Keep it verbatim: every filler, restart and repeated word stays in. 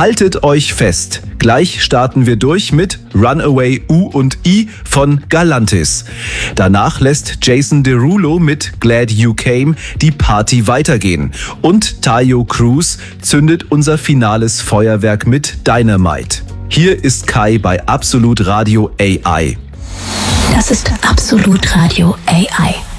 Haltet euch fest. Gleich starten wir durch mit Runaway U und I von Galantis. Danach lässt Jason Derulo mit Glad You Came die Party weitergehen. Und Taio Cruz zündet unser finales Feuerwerk mit Dynamite. Hier ist Kai bei Absolut Radio A I. Das ist Absolut Radio A I.